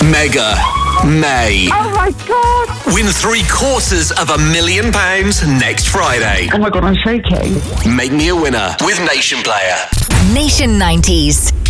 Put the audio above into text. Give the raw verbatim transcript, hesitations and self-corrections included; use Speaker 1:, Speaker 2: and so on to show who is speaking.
Speaker 1: Mega May.
Speaker 2: Oh my God.
Speaker 1: Win three quarters of a million pounds next Friday.
Speaker 2: Oh my God, I'm shaking.
Speaker 1: Make me a winner with Nation Player.
Speaker 3: Nation nineties.